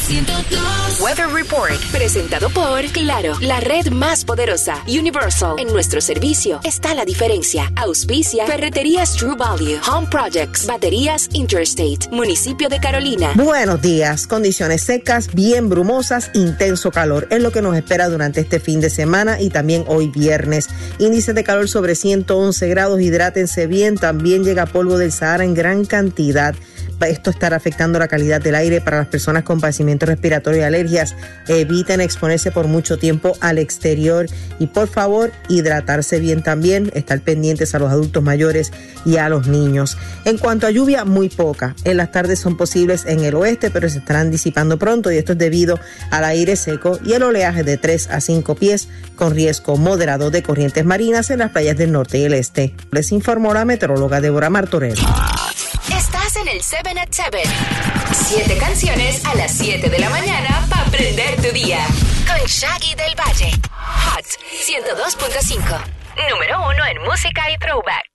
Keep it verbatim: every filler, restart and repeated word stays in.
ciento dos. Weather Report, presentado por Claro, la red más poderosa. Universal, en nuestro servicio está la diferencia. Auspicia Ferreterías True Value, Home Projects, Baterías Interstate, Municipio de Carolina. Buenos días, condiciones secas, bien brumosas, intenso calor. Es lo que nos espera durante este fin de semana y también hoy viernes. Índice de calor sobre ciento once grados, hidrátense bien. También llega polvo del Sahara en gran cantidad. Esto estará afectando la calidad del aire para las personas con padecimiento respiratorio y alergias. Eviten exponerse por mucho tiempo al exterior y por favor hidratarse bien también, estar pendientes a los adultos mayores y a los niños. En cuanto a lluvia, muy poca. En las tardes son posibles en el oeste, pero se estarán disipando pronto y esto es debido al aire seco y el oleaje de tres a cinco pies con riesgo moderado de corrientes marinas en las playas del norte y el este. Les informó la meteoróloga Débora Martorell. Estás en el siete at siete. Siete canciones a las siete de la mañana para aprender tu día. Con Shaggy del Valle. Hot ciento dos punto cinco. Número uno en música y throwback.